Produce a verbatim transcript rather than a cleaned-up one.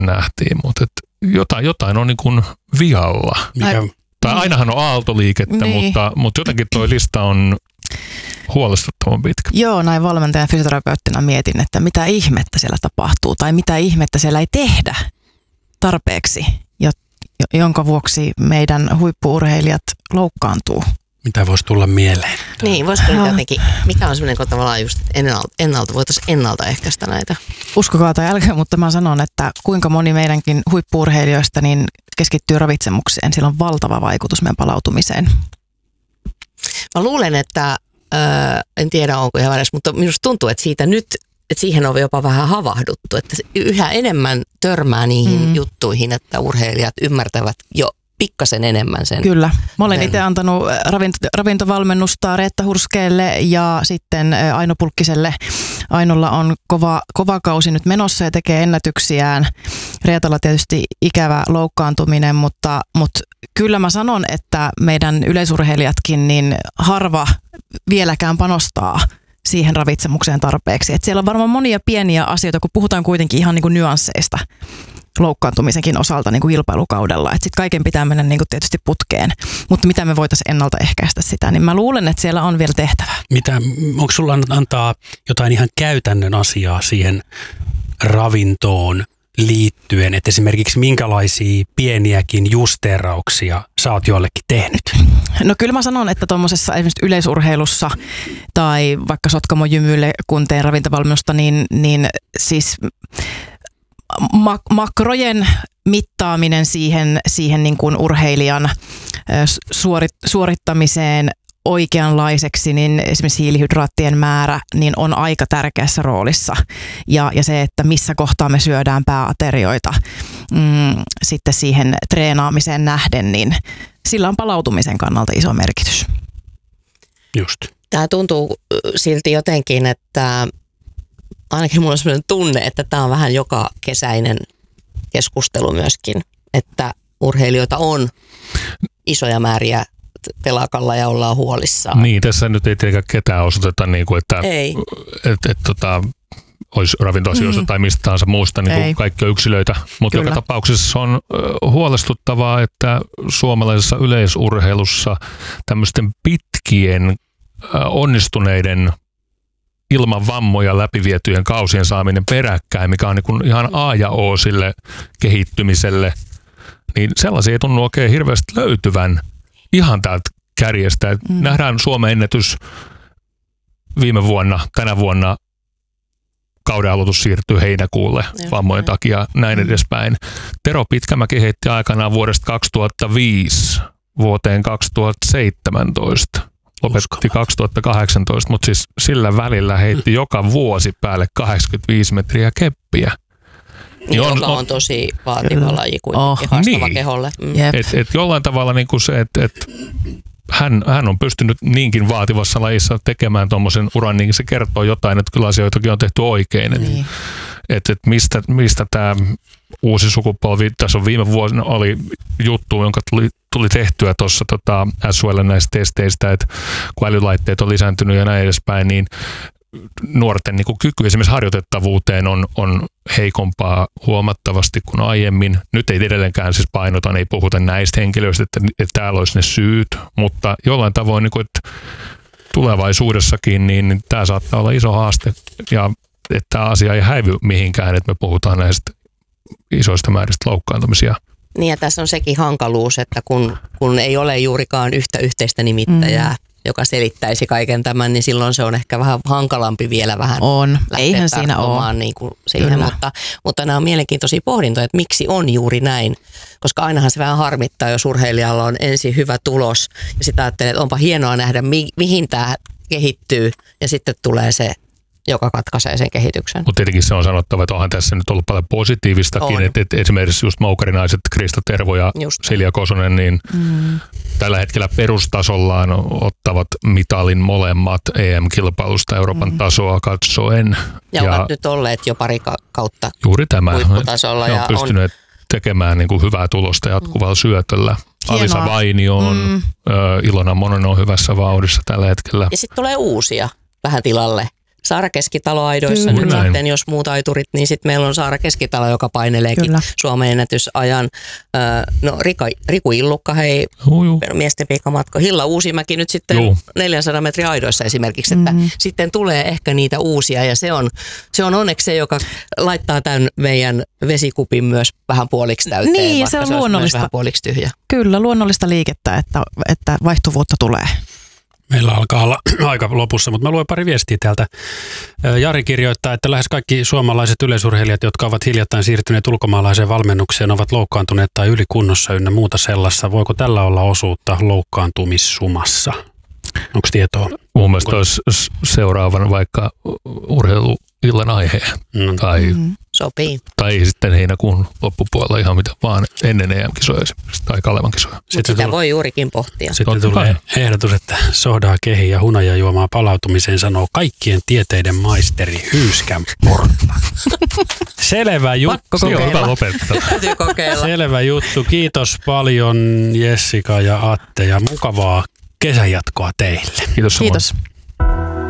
nähtiin, mutta jotain, jotain on niin kuin vialla. Mikä? Tai ainahan on aaltoliikettä, niin. mutta, mutta jotenkin toi lista on huolestuttavan pitkä. Joo, näin valmentajan fysioterapeuttina mietin, että mitä ihmettä siellä tapahtuu tai mitä ihmettä siellä ei tehdä tarpeeksi, jonka vuoksi meidän huippu-urheilijat loukkaantuu. Mitä voisi tulla mieleen? Niin, voisiko no. jotenkin, mikä on semmoinen, kun tavallaan just ennalta, ennalta voitaisiin ennaltaehkäistä näitä? Uskokaa tai älkää, mutta mä sanon, että kuinka moni meidänkin huippu-urheilijoista niin keskittyy ravitsemukseen. Sillä on valtava vaikutus meidän palautumiseen. Mä luulen, että, äh, en tiedä onko ihan väärässä, mutta minusta tuntuu, että siitä nyt, että siihen on jopa vähän havahduttu, että yhä enemmän törmää niihin mm. juttuihin, että urheilijat ymmärtävät jo pikkasen enemmän sen. Kyllä. Mä olen itse antanut ravinto, ravintovalmennusta Reetta Hurskeelle ja sitten Aino Pulkkiselle. Ainolla on kova, kova kausi nyt menossa ja tekee ennätyksiään. Reetalla tietysti ikävä loukkaantuminen, mutta, mutta kyllä mä sanon, että meidän yleisurheilijatkin niin harva vieläkään panostaa siihen ravitsemukseen tarpeeksi. Et siellä on varmaan monia pieniä asioita, kun puhutaan kuitenkin ihan niin kuin nyansseista loukkaantumisenkin osalta niin kuin kilpailukaudella. Että sitten kaiken pitää mennä niin kuin tietysti putkeen. Mutta mitä me voitaisiin ennaltaehkäistä sitä, niin mä luulen, että siellä on vielä tehtävää. Mitä, onko sulla antaa jotain ihan käytännön asiaa siihen ravintoon liittyen, että esimerkiksi minkälaisia pieniäkin justeerauksia sä oot jollekin tehnyt? No kyllä mä sanon, että tuommoisessa esimerkiksi yleisurheilussa tai vaikka Sotkamo Jymylle, kun teen ravintovalmennusta, niin, niin siis mak- makrojen mittaaminen siihen, siihen niin kuin urheilijan suorit, suorittamiseen oikeanlaiseksi, niin esimerkiksi hiilihydraattien määrä niin on aika tärkeässä roolissa. Ja, ja se, että missä kohtaa me syödään pääaterioita mm, sitten siihen treenaamiseen nähden, niin sillä on palautumisen kannalta iso merkitys. Just. Tämä tuntuu silti jotenkin, että ainakin mulla on sellainen tunne, että tämä on vähän joka kesäinen keskustelu myöskin, että urheilijoita on isoja määriä telakalla ja ollaan huolissaan. Niin, tässä nyt ei tietenkään ketään osoiteta, niin kuin, että et, et, tota, olisi ravintoasioista mm. tai mistä tahansa muusta, niin kuin kaikki on yksilöitä. Mutta joka tapauksessa on huolestuttavaa, että suomalaisessa yleisurheilussa tämmöisten pitkien onnistuneiden ilman vammoja läpivietyjen kausien saaminen peräkkäin, mikä on niin kuin ihan A ja O sille kehittymiselle, niin sellaisia ei tunnu oikein hirveästi löytyvän ihan täältä kärjestä. Mm. Nähdään Suomen ennätys viime vuonna, tänä vuonna kauden aloitus siirtyy heinäkuulle Joo, vammojen näin. takia, näin mm. edespäin. Tero Pitkämäki heitti aikanaan vuodesta kaksituhattaviisi vuoteen kaksituhattaseitsemäntoista. Lopetti kaksituhattakahdeksantoista, mutta siis sillä välillä heitti joka vuosi päälle kahdeksankymmentäviisi metriä keppiä. Niin, joka on, on tosi vaativa laji kuitenkin, oh, haastava niin. keholle. Mm. Et, et jollain tavalla niin kuin se, että et hän, hän on pystynyt niinkin vaativassa lajissa tekemään tuommoisen uran, niin se kertoo jotain, että kyllä asioitakin on tehty oikein. Että niin. et, et mistä, mistä tämä uusi sukupolvi, tässä on viime vuosina oli juttu, jonka tuli, tuli tehtyä tuossa tota, S U L näistä testeistä, että kun älylaitteet on lisääntynyt ja näin edespäin, niin nuorten niin kuin kyky esimerkiksi harjoitettavuuteen on, on heikompaa huomattavasti kuin aiemmin. Nyt ei edelleenkään siis painota, ei puhuta näistä henkilöistä, että, että täällä olisi ne syyt, mutta jollain tavoin, niin kuin, että tulevaisuudessakin, niin, niin tämä saattaa olla iso haaste ja että tämä asia ei häivy mihinkään, että me puhutaan näistä isoista määristä loukkaantumisia. Niin ja tässä on sekin hankaluus, että kun, kun ei ole juurikaan yhtä yhteistä nimittäjää, mm. joka selittäisi kaiken tämän, niin silloin se on ehkä vähän hankalampi vielä vähän on. Eihän siinä ole. Niin kuin siihen, mutta, mutta nämä on mielenkiintoisia pohdintoja, että miksi on juuri näin, koska ainahan se vähän harmittaa, jos urheilijalla on ensin hyvä tulos ja sitten ajattelee, että onpa hienoa nähdä, mi- mihin tämä kehittyy ja sitten tulee se, joka katkaisee sen kehityksen. Mutta tietenkin se on sanottava, että onhan tässä nyt ollut paljon positiivistakin, että et esimerkiksi just moukarinaiset Krista Tervo ja just. Silja Kosonen, niin mm. tällä hetkellä perustasollaan ottavat mitalin molemmat E M-kilpailusta Euroopan mm. tasoa katsoen. Ja, ja ovat nyt olleet jo pari kautta juuri tämä. huipputasolla. Ne ja on pystyneet on tekemään niin kuin hyvää tulosta jatkuvalla mm. syötöllä. Hienoa. Alisa Vainio on, mm. äh, Ilona Mononen on hyvässä vauhdissa tällä hetkellä. Ja sitten tulee uusia vähän tilalle. Saara Keskitalo-aidoissa Kyllä. nyt sitten, jos muut aiturit, niin sitten meillä on Saara Keskitalo, joka paineleekin Kyllä. Suomen ennätysajan. No Rika, Riku Illukka, hei, Juu. miesten piikamatka. Hilla Uusimäki nyt sitten Juu. neljänsadan metrin aidoissa esimerkiksi, että Mm. sitten tulee ehkä niitä uusia ja se on, se on onneksi se, joka laittaa tämän meidän vesikupin myös vähän puoliksi täyteen, Niin, vaikka se on se olisi luonnollista. myös vähän puoliksi tyhjä. Kyllä, luonnollista liikettä, että, että vaihtuvuutta tulee. Meillä alkaa olla aika lopussa, mutta mä luen pari viestiä täältä. Jari kirjoittaa, että lähes kaikki suomalaiset yleisurheilijat, jotka ovat hiljattain siirtyneet ulkomaalaiseen valmennukseen, ovat loukkaantuneet tai ylikunnossa ynnä muuta sellaista. Voiko tällä olla osuutta loukkaantumissumassa? Onko tietoa? Mun mielestä olisi seuraavan vaikka urheiluillan aiheen. No. Tai, Mm. Sopii. tai sitten heinäkuun loppupuolella ihan mitä vaan ennen E M-kisoja tai Kalevan kisoja. Sitten Sitä tull- voi juurikin pohtia. Sitten Totta tulee kai. ehdotus, että sohdaa kehi ja hunajajuomaa palautumiseen sanoo kaikkien tieteiden maisteri Hyyskän porta. Selvä juttu. Pakko Joo, kokeilla. hyvä lopettaa. Täytyy kokeilla. Selvä juttu. Kiitos paljon Jessica ja Atte ja mukavaa kesänjatkoa teille. Kiitos samoin. Kiitos.